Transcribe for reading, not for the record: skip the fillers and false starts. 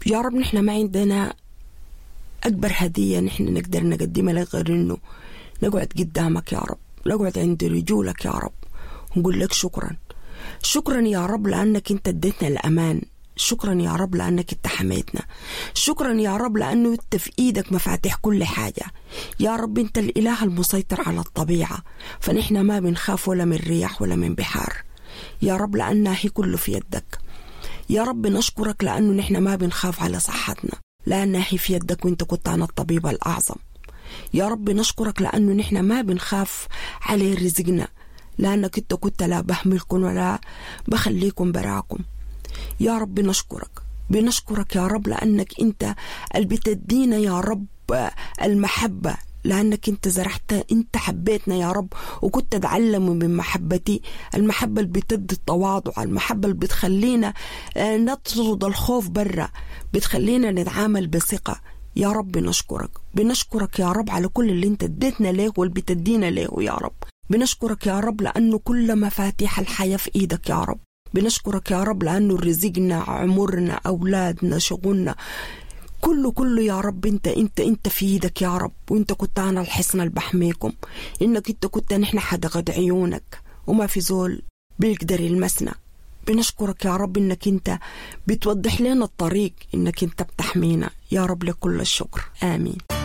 يا رب نحن ما عندنا أكبر هدية نحن نقدر نقدمها لك غير إنه نقعد قدامك يا رب، نقعد عند رجولك يا رب ونقول لك شكرا. شكرا يا رب لأنك أنت اديتنا الأمان، شكرا يا رب لأنك أنت حميتنا، شكرا يا رب لأنه أنت في إيدك مفاتيح كل حاجة. يا رب أنت الإله المسيطر على الطبيعة، فنحن ما بنخاف ولا من رياح ولا من بحار يا رب لأنها هي كله في يدك. يا رب نشكرك لأنه نحن ما بنخاف على صحتنا لأنها هي في يدك وأنت كنت عن الطبيب الأعظم. يا رب نشكرك لأنه نحن ما بنخاف على رزقنا لأنك أنت كنت لا بحملكم ولا بخليكم براكم. يا رب بنشكرك يا رب لأنك أنت اللي بتدينا يا رب المحبة، لأنك أنت زرعت، أنت حبيتنا يا رب وكنت تعلم من محبتي، المحبة اللي بتدي التواضع، المحبة اللي بتخلينا نطرد الخوف برا، بتخلينا نتعامل بثقة. يا رب بنشكرك يا رب على كل اللي انت اديتنا له واللي بتدينا له يا رب. بنشكرك يا رب لأنه كل مفاتيح الحياة في إيدك يا رب. بنشكرك يا رب لأنه رزقنا، عمرنا، أولادنا، شغلنا، كله يا رب انت في ايدك يا رب. وانت كنت انا الحصن اللي بحميكم، انك انت كنت نحن حدقد عيونك وما في زول بيقدر يلمسنا. بنشكرك يا رب انك انت بتوضح لنا الطريق، انك انت بتحمينا يا رب. لكل الشكر، آمين.